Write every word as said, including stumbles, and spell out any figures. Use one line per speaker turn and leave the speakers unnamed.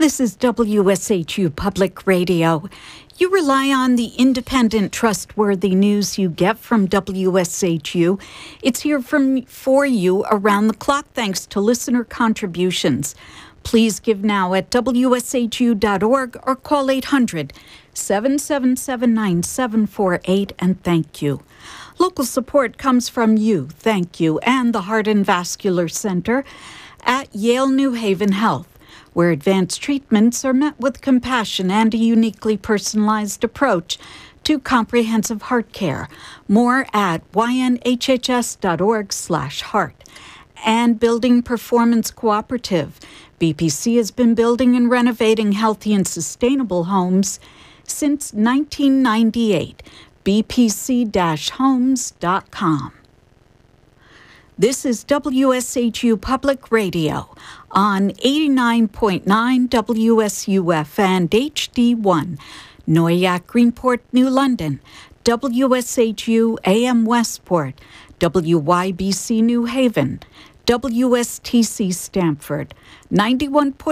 This is W S H U Public Radio. You rely on the independent, trustworthy news you get from W S H U. It's here from, for you around the clock thanks to listener contributions. Please give now at W S H U dot org or call eight hundred, seven seven seven, nine seven four eight and thank you. Local support comes from you, thank you, and the Heart and Vascular Center at Yale New Haven Health, where advanced treatments are met with compassion and a uniquely personalized approach to comprehensive heart care. More at Y N H H S dot org slash heart. And Building Performance Cooperative. B P C has been building and renovating healthy and sustainable homes since nineteen ninety-eight. B P C dash homes dot com. This is W S H U Public Radio on eighty-nine point nine W S U F and H D one, Noyac, Greenport, New London, W S H U A M Westport, W Y B C New Haven, W S T C Stamford, ninety-one point